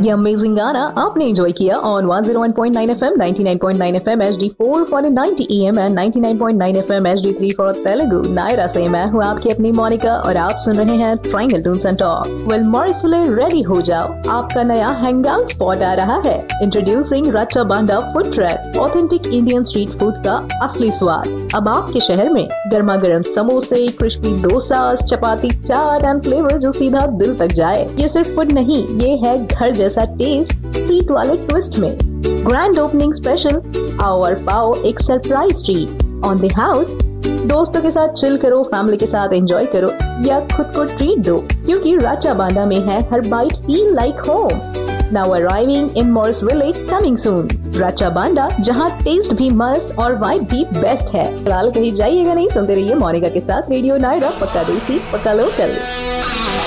ये अमेजिंग गाना आपने एंजॉय किया on 101.9 FM, 99.9 FM HD4 for 90 AM and 99.9 FM HD3 for Telugu. Naira से मैं हूँ आपकी अपनी मोनिका और आप सुन रहे हैं triangle Toons and talk. Well Morrisville ready हो जाओ, आपका नया हैंगआउट स्पॉट आ रहा है। इंट्रोड्यूसिंग रचा बांडा food track, authentic Indian street food का असली स्वाद अब आपके शहर में। गर्मा गर्म समोसे, crispy dosa, chapati, chaat and flavour जो सीधा दिल तक जाए। ये सिर्फ फूड नहीं, ये है घर जैसा टेस्ट स्वीट वाले ट्विस्ट में। ग्रैंड ओपनिंग स्पेशल, आवर पाव एक surprise treat on the house. दोस्तों के साथ चिल करो, फैमिली के साथ एंजॉय करो या खुद को ट्रीट दो, क्योंकि राचा बांडा में है हर bite feel like home. Now arriving इन मॉरिसविले, कमिंग सून। राचा बांडा, जहां टेस्ट भी मस्त और वाइब भी बेस्ट है। फिलहाल कहीं जाइएगा नहीं, सुनते रहिए मोनिका के साथ रेडियो नायरा, पक्का देसी पक्का लोकल।